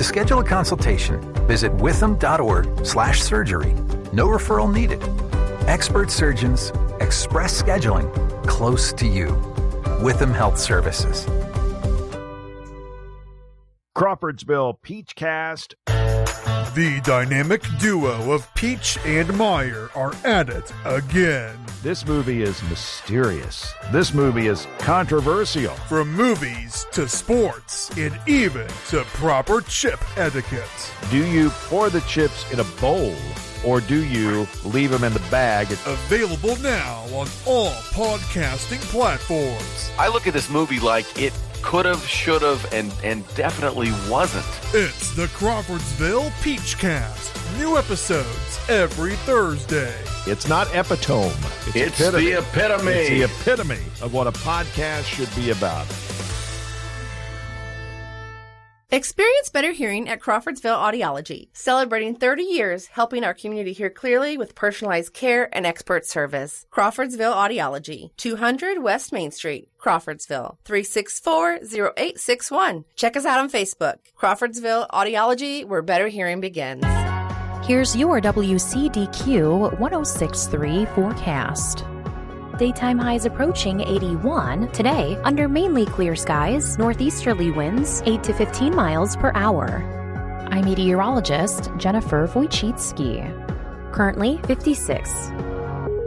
To schedule a consultation, visit witham.org/surgery. No referral needed. Expert surgeons, express scheduling, close to you. Witham Health Services. Crawfordsville Peachcast. The dynamic duo of Peach and Meyer are at it again. This movie is mysterious. This movie is controversial. From movies to sports and even to proper chip etiquette. Do you pour the chips in a bowl or do you leave them in the bag? Available now on all podcasting platforms. I look at this movie like it could have, should have, and definitely wasn't. It's the Crawfordsville Peachcast. New episodes every Thursday. It's not epitome. It's the epitome. It's the epitome of what a podcast should be about. Experience better hearing at Crawfordsville Audiology, celebrating 30 years helping our community hear clearly with personalized care and expert service. Crawfordsville Audiology, 200 West Main Street, Crawfordsville, 364-0861. Check us out on Facebook. Crawfordsville Audiology, where better hearing begins. Here's your WCDQ 106.3 forecast. Daytime highs approaching 81. Today, under mainly clear skies, northeasterly winds 8 to 15 miles per hour. I'm meteorologist Jennifer Wojcicki. Currently 56.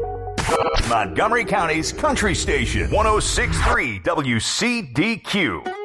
Montgomery County's Country Station, 106.3 WCDQ.